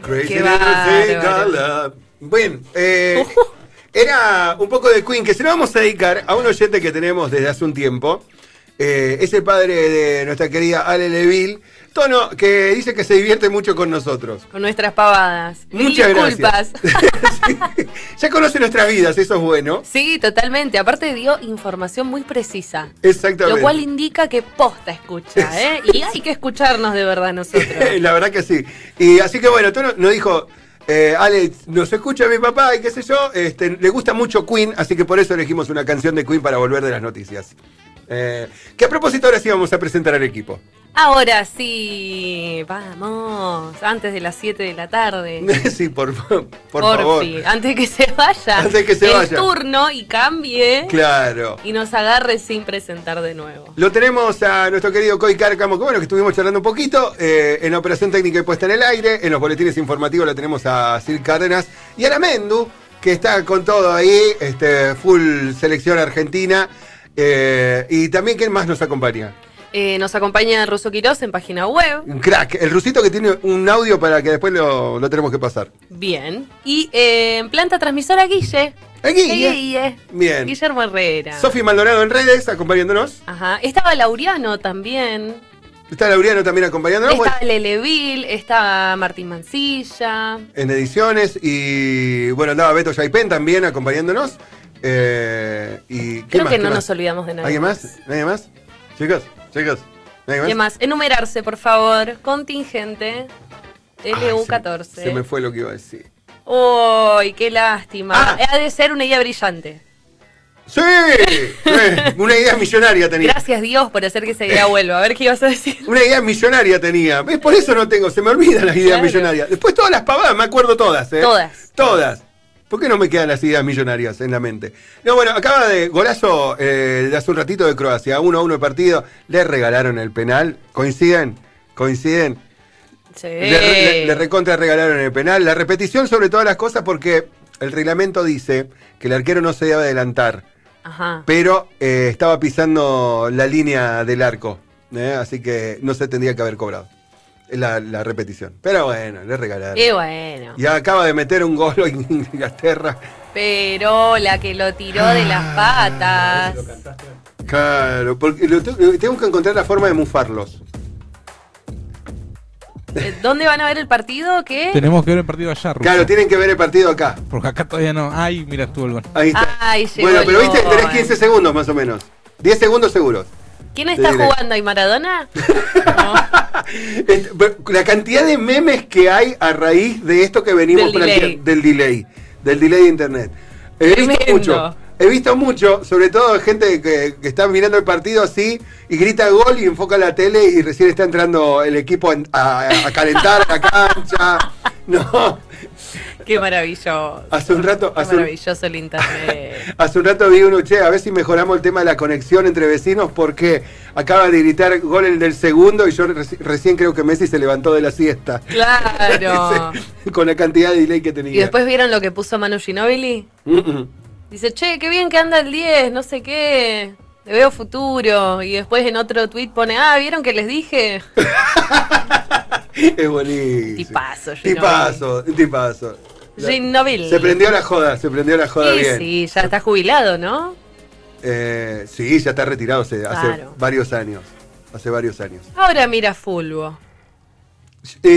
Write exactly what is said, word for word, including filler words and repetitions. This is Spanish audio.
Crazy Little Thing. Bien, eh, era un poco de Queen, que se lo vamos a dedicar a un oyente que tenemos desde hace un tiempo. Eh, es el padre de nuestra querida Ale Leville, Tono, que dice que se divierte mucho con nosotros. Con nuestras pavadas. Muchas Mil gracias. Sí. Ya conoce nuestras vidas, eso es bueno. Sí, totalmente. Aparte dio información muy precisa. Exactamente. Lo cual indica que posta escucha, ¿eh? Y hay que escucharnos de verdad nosotros. La verdad que sí. Y así que bueno, Tono nos dijo... Eh, Ale, nos escucha mi papá y qué sé yo, este, le gusta mucho Queen, así que por eso elegimos una canción de Queen para volver de las noticias. Eh, que a propósito ahora sí vamos a presentar al equipo. Ahora sí, vamos, antes de las siete de la tarde. Sí, por, por, por Porfi, favor. antes que se vaya. Antes que se el vaya. turno y cambie. Claro. Y nos agarre sin presentar de nuevo. Lo tenemos a nuestro querido Coy Cárcamo, que bueno, que estuvimos charlando un poquito, eh, en la operación técnica y puesta en el aire, en los boletines informativos la tenemos a Sil Cárdenas y a la Mendu, que está con todo ahí, este, full selección argentina, eh, y también, ¿quién más nos acompaña? Eh, nos acompaña Russo Quirós en página web. Un crack, el rusito que tiene un audio para que después lo, lo tenemos que pasar. Bien. Y eh, en planta transmisora Guille. ¿El Guille? Guille. Bien. Guillermo Herrera. Sofi Maldonado en redes, acompañándonos. Ajá. Estaba Laureano también. Está Laureano también acompañándonos. Está Bueno, Leleville, está Martín Mancilla. en ediciones. Y bueno, andaba Beto Yaipen también acompañándonos. Eh, y, ¿qué Creo más, que qué no más? nos olvidamos de nadie. ¿Alguien más? ¿Nadie más? Chicos, chicos. ¿Nadie más? ¿Qué más? Enumerarse, por favor. Contingente. L U catorce. Se, se me fue lo que iba a decir. ¡Uy, qué lástima! Ah. Ha de ser una idea brillante. ¡Sí! Eh, una idea millonaria tenía. Gracias Dios por hacer que esa idea vuelva. A ver qué ibas a decir. Una idea millonaria tenía. ¿Ves? Por eso no tengo, se me olvidan las ideas Claro. millonarias. Después todas las pavadas, me acuerdo todas, ¿eh? Todas. Todas. ¿Por qué no me quedan las ideas millonarias en la mente? No, bueno, acaba de golazo eh, de hace un ratito de Croacia, uno a uno el partido, le regalaron el penal. ¿Coinciden? ¿Coinciden? Sí. Le, le- le recontra regalaron el penal. La repetición sobre todas las cosas porque el reglamento dice que el arquero no se debe adelantar, Ajá. pero eh, estaba pisando la línea del arco, ¿eh? Así que no se tendría que haber cobrado la, la repetición. Pero bueno, le regalaron. Qué bueno. Y acaba de meter un gol en Inglaterra. Pero la que lo tiró de las patas. Claro, porque lo te- tengo que encontrar la forma de mufarlos. Eh, ¿Dónde van a ver el partido? ¿Qué? Tenemos que ver el partido allá, Russo. Claro, tienen que ver el partido acá. Porque acá todavía no. Ay, mira, estuvo el gol. Ahí está. Ay, llegó Bueno, el pero viste, gol. tenés quince segundos más o menos. diez segundos seguros. ¿Quién está Te diré. jugando ahí, Maradona? Este, pero la cantidad de memes que hay a raíz de esto que venimos Del planteando- delay. del delay, del delay de internet. He visto Tremendo. mucho, he visto mucho, sobre todo gente que, que está mirando el partido así y grita gol y enfoca la tele y recién está entrando el equipo en- a, a calentar la cancha. No, Qué maravilloso. hace un rato, Qué hace un, maravilloso el internet. hace un rato vi uno, che, a ver si mejoramos el tema de la conexión entre vecinos porque acaba de gritar gol el del segundo y yo reci- recién creo que Messi se levantó de la siesta. Claro. Con la cantidad de delay que tenía. ¿Y después vieron lo que puso Manu Ginóbili? Mm, mm. Dice, che, qué bien que anda el diez, no sé qué. Le veo futuro. Y después en otro tweet pone, ah, ¿vieron que les dije? Es buenísimo. Tipazo, Ginóbili. Tipazo, tipazo. Ginóbili. Se prendió la joda, se prendió la joda Sí, bien. sí, ya está jubilado, ¿no? Eh, sí, ya está retirado hace, hace Claro. varios años. Hace varios años. Ahora mira Fulbo. Eh,